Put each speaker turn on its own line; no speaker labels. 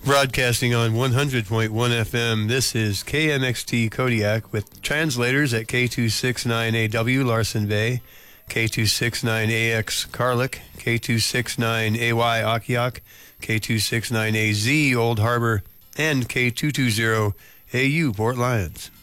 Broadcasting on 100.1 FM, this is KMXT Kodiak with translators at K269AW Larson Bay, K269AX Carlick, K269AY Akiak, K269AZ Old Harbor, and K220AU Port Lions.